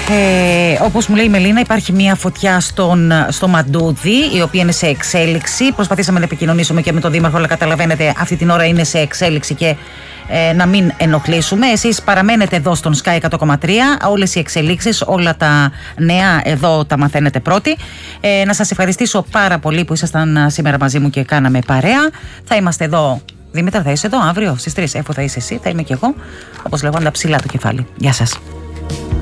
Όπως μου λέει η Μελίνα, υπάρχει μια φωτιά στο Μαντούδι, η οποία είναι σε εξέλιξη. Προσπαθήσαμε να επικοινωνήσουμε και με τον Δήμαρχο, αλλά καταλαβαίνετε, αυτή την ώρα είναι σε εξέλιξη και να μην ενοχλήσουμε. Εσείς παραμένετε εδώ στον Sky 100,3. Όλες οι εξελίξεις, όλα τα νέα εδώ τα μαθαίνετε πρώτοι. Να σας ευχαριστήσω πάρα πολύ που ήσασταν σήμερα μαζί μου και κάναμε παρέα. Θα είμαστε εδώ. Δήμητρα, θα είσαι εδώ αύριο στις 3. Εφού θα είσαι εσύ, θα είμαι και εγώ. Όπως λέγω, ψηλά το κεφάλι. Γεια σας.